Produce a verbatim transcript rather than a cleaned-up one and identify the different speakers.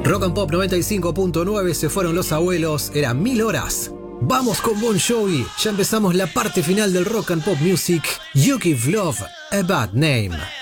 Speaker 1: Rock and Pop noventa y cinco punto nueve, se fueron los abuelos, eran mil horas. Vamos con Bon Jovi, ya empezamos la parte final del Rock and Pop Music. You Give Love a Bad Name.